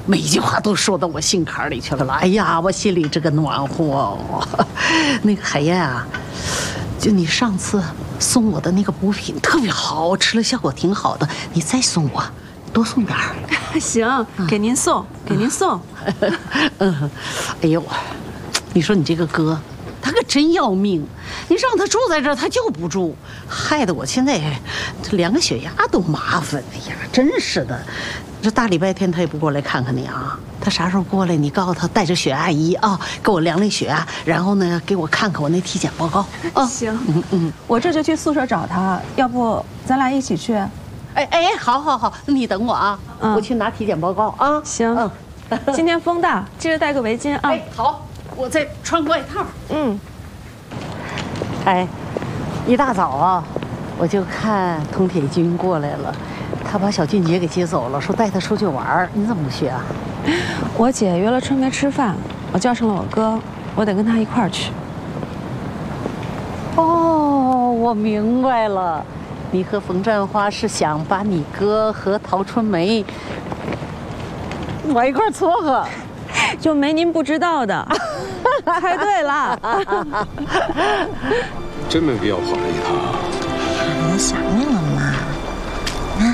每句话都说到我心坎里去了。哎呀，我心里这个暖和哦。那个海燕啊，就你上次送我的那个补品特别好，我吃了效果挺好的，你再送我，多送点儿。 行，给您送，给您送。 哎呦，你说你这个哥，他可真要命！你让他住在这儿，他就不住，害得我现在连个血压都麻烦。哎呀，真是的。这大礼拜天他也不过来看看你啊！他啥时候过来？你告诉他带着血压仪啊，给我量量血压，然后呢，给我看看我那体检报告啊。 行，我这就去宿舍找他，要不咱俩一起去？ 哎，好，你等我啊，我去拿体检报告啊。 行，今天风大，记得带个围巾啊。 哎，好，我再穿个外套。哎，一大早啊，我就看童铁军过来了。他把小俊杰给接走了，说带他出去玩。你怎么不去啊？ 我姐约了春梅吃饭，我叫上了我哥，我得跟他一块儿去。 哦，我明白了，你和冯占花是想把你哥和陶春梅往一块儿撮合， 就没您不知道的。猜对了。 真没必要跑这一趟。 我想念了嘛。啊？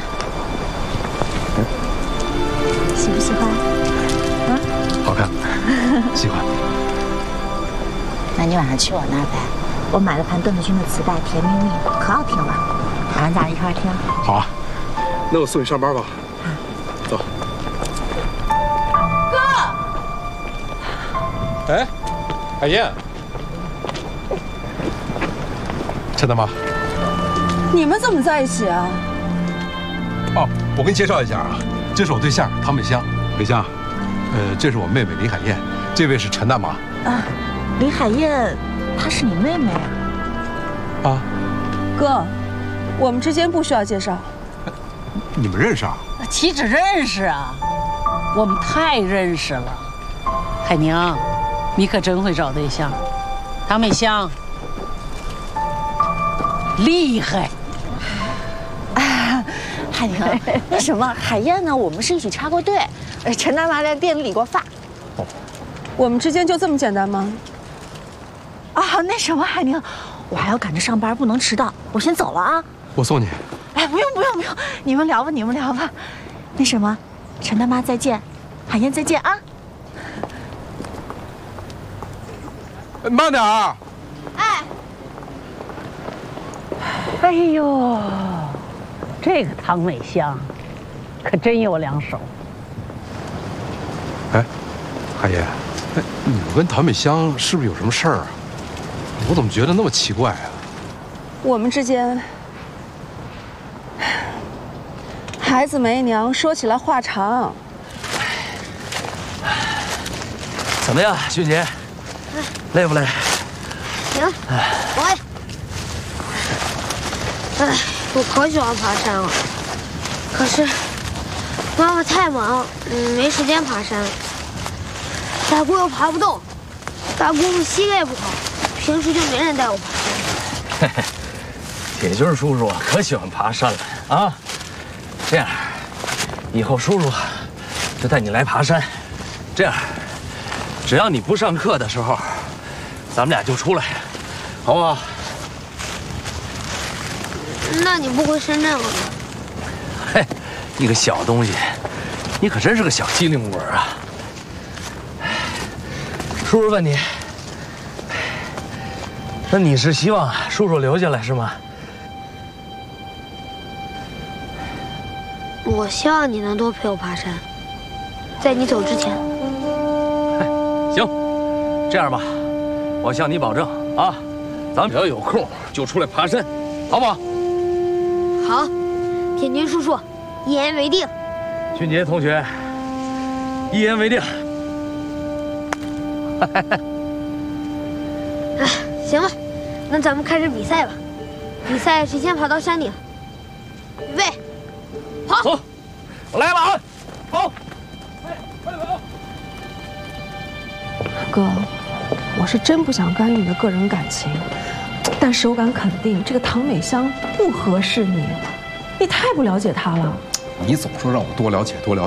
喜不喜欢？啊？ 好看，喜欢。 那你晚上去我那儿呗，我买了盘邓丽君的磁带《甜蜜蜜》，可好听了，晚上咱俩一块儿听。 好啊，那我送你上班吧。走。哥。哎，海燕。陈大妈。 你们怎么在一起啊？ 哦，我给你介绍一下啊，这是我对象唐美香。美香，这是我妹妹李海燕，这位是陈大妈。 啊，李海燕，她是你妹妹啊？ 啊， 哥，我们之间不需要介绍。 你们认识啊？ 岂止认识啊，我们太认识了。海宁，你可真会找对象。唐美香，厉害。 海宁，那什么，海燕呢？我们是一起插过队，陈大妈在店里理过发。 我们之间就这么简单吗？ 啊，那什么，海宁，我还要赶着上班，不能迟到，我先走了啊。 我送你。 哎，不用，你们聊吧，那什么，陈大妈再见，海燕再见啊。 慢点儿。 哎呦，这个唐美香可真有两手。 哎，海燕，你跟唐美香是不是有什么事儿啊？我怎么觉得那么奇怪啊？ 我们之间，孩子没娘，说起来话长。 怎么样，俊杰？累不累？ 行，我也。哎，我可喜欢爬山了，可是妈妈太忙，没时间爬山。大姑又爬不动，大姑父膝盖不好，平时就没人带我爬山。 嘿嘿，铁军叔叔可喜欢爬山了啊！这样，以后叔叔就带你来爬山。这样，只要你不上课的时候，咱们俩就出来，好不好？ 那你不回深圳了吗？ 嘿，你个小东西，你可真是个小机灵鬼啊！叔叔问你，那你是希望叔叔留下来是吗？ 我希望你能多陪我爬山，在你走之前。 行，这样吧，我向你保证啊，咱们只要有空就出来爬山，好不好？ 好，铁军叔叔，一言为定。 俊杰同学，一言为定。 哎，行了，那咱们开始比赛吧。比赛谁先爬到山顶？预备，跑！ 走，我来了啊！跑！快跑！ 哥，我是真不想干预你的个人感情，但是我敢肯定，这个唐美香不合适你，你太不了解她了。 你总说让我多了解多了解。